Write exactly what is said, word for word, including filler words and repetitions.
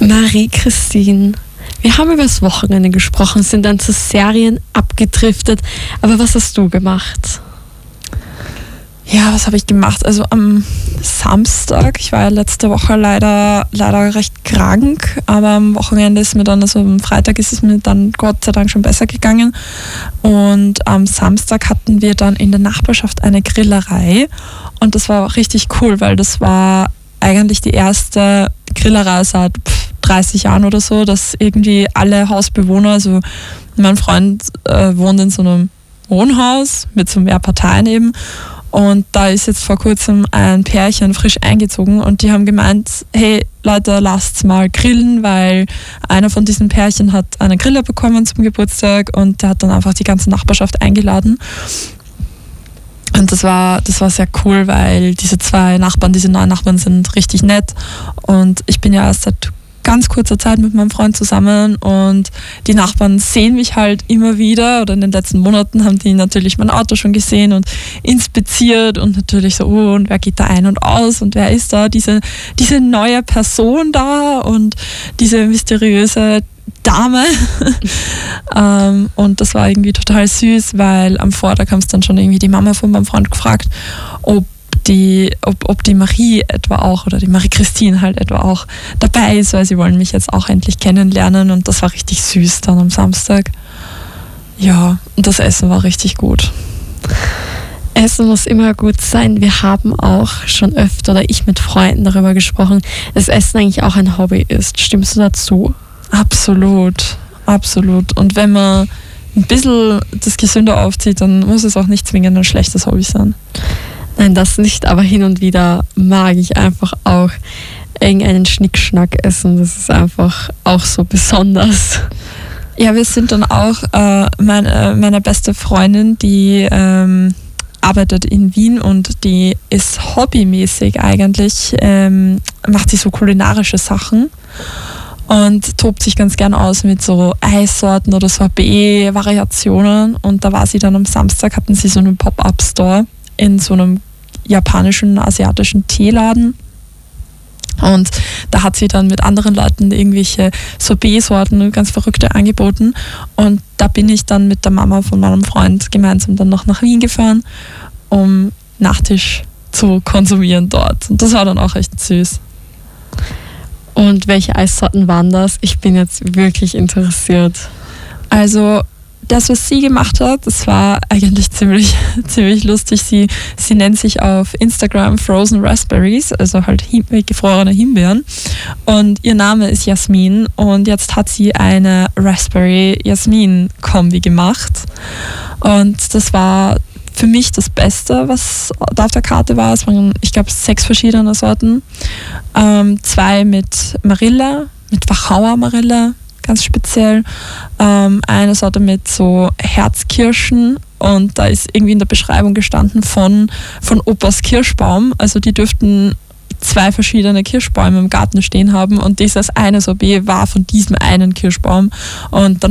Marie-Christine, wir haben über das Wochenende gesprochen, sind dann zu Serien abgedriftet, aber was hast du gemacht? Ja, was habe ich gemacht? Also am Samstag, ich war ja letzte Woche leider, leider recht krank, aber am Wochenende ist mir dann, also am Freitag ist es mir dann Gott sei Dank schon besser gegangen. Und am Samstag hatten wir dann in der Nachbarschaft eine Grillerei und das war auch richtig cool, weil das war eigentlich die erste Grillerei seit dreißig Jahren oder so, dass irgendwie alle Hausbewohner, also mein Freund äh, wohnt in so einem Wohnhaus mit so mehr Parteien eben. Und da ist jetzt vor kurzem ein Pärchen frisch eingezogen und die haben gemeint, hey Leute, lasst's mal grillen, weil einer von diesen Pärchen hat einen Griller bekommen zum Geburtstag und der hat dann einfach die ganze Nachbarschaft eingeladen. Und das war, das war sehr cool, weil diese zwei Nachbarn, diese neuen Nachbarn sind richtig nett und ich bin ja erst seit ganz kurzer Zeit mit meinem Freund zusammen und die Nachbarn sehen mich halt immer wieder oder in den letzten Monaten haben die natürlich mein Auto schon gesehen und inspiziert und natürlich so, oh, und wer geht da ein und aus und wer ist da, diese, diese neue Person da und diese mysteriöse Dame. ähm, und das war irgendwie total süß, weil am Vortag haben es dann schon irgendwie die Mama von meinem Freund gefragt, ob Die, ob, ob die Marie etwa auch oder die Marie-Christine halt etwa auch dabei ist, weil sie wollen mich jetzt auch endlich kennenlernen und das war richtig süß dann am Samstag. Ja, und das Essen war richtig gut. Essen muss immer gut sein. Wir haben auch schon öfter oder ich mit Freunden darüber gesprochen, dass Essen eigentlich auch ein Hobby ist. Stimmst du dazu? Absolut, absolut. Und wenn man ein bisschen das gesünder aufzieht, dann muss es auch nicht zwingend ein schlechtes Hobby sein. Nein, das nicht, aber hin und wieder mag ich einfach auch irgendeinen Schnickschnack essen. Das ist einfach auch so besonders. Ja, wir sind dann auch, äh, meine, meine beste Freundin, die ähm, arbeitet in Wien und die ist hobbymäßig eigentlich, ähm, macht sie so kulinarische Sachen und tobt sich ganz gern aus mit so Eissorten oder Sorbet-Variationen. Und da war sie dann am Samstag, hatten sie so einen Pop-Up-Store in so einem japanischen, asiatischen Teeladen. Und da hat sie dann mit anderen Leuten irgendwelche Sorbet-Sorten, ganz verrückte angeboten. Und da bin ich dann mit der Mama von meinem Freund gemeinsam dann noch nach Wien gefahren, um Nachtisch zu konsumieren dort. Und das war dann auch echt süß. Und welche Eissorten waren das? Ich bin jetzt wirklich interessiert. Also das, was sie gemacht hat, das war eigentlich ziemlich, ziemlich lustig. Sie, sie nennt sich auf Instagram Frozen Raspberries, also halt him- gefrorene Himbeeren. Und ihr Name ist Jasmin und jetzt hat sie eine Raspberry-Jasmin-Kombi gemacht. Und das war für mich das Beste, was da auf der Karte war. Es waren, ich glaube, sechs verschiedene Sorten. Ähm, zwei mit Marille, mit Wachauer Marille, ganz speziell. Ähm, eine Sorte mit so Herzkirschen und da ist irgendwie in der Beschreibung gestanden von, von Opas Kirschbaum. Also die dürften zwei verschiedene Kirschbäume im Garten stehen haben und dieses eine Sorbet war von diesem einen Kirschbaum. Und dann